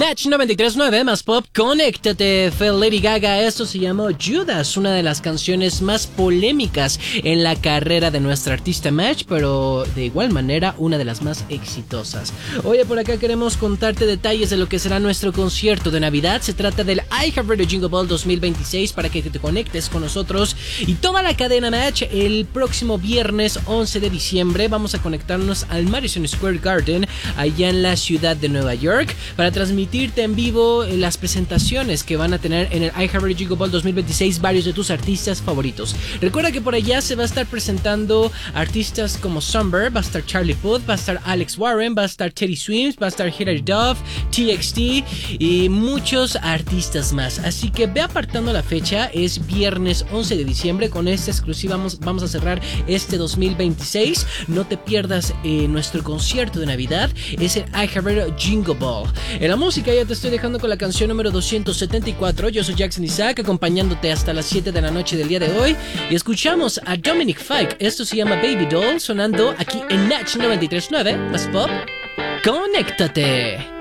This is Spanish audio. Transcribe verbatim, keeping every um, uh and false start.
Natch noventa y tres punto nueve más pop, conéctate. Fue Lady Gaga, esto se llamó Judas, una de las canciones más polémicas en la carrera de nuestra artista Match, pero de igual manera una de las más exitosas. Oye, por acá queremos contarte detalles de lo que será nuestro concierto de Navidad. Se trata del iHeartRadio Jingle Ball dos mil veintiséis para que te conectes con nosotros y toda la cadena Match. El próximo viernes once de diciembre vamos a conectarnos al Madison Square Garden allá en la ciudad de Nueva York para transmitir transmitirte en vivo las presentaciones que van a tener en el iHeartRadio Jingle Ball dos mil veintiséis varios de tus artistas favoritos. Recuerda que por allá se va a estar presentando artistas como Sunbird, va a estar Charlie Puth, va a estar Alex Warren, va a estar Teddy Swims, va a estar Hilary Duff, T X T y muchos artistas más. Así que ve apartando la fecha, es viernes once de diciembre. Con esta exclusiva vamos, vamos a cerrar este dos mil veintiséis. No te pierdas eh, nuestro concierto de Navidad, es el iHeartRadio Jingle Ball. En la música ya te estoy dejando con la canción número doscientos setenta y cuatro. Yo soy Jackson Isaac, acompañándote hasta las siete de la noche del día de hoy. Y escuchamos a Dominic Fike. Esto se llama Baby Doll, sonando aquí en Natch noventa y tres punto nueve. Más pop, conéctate.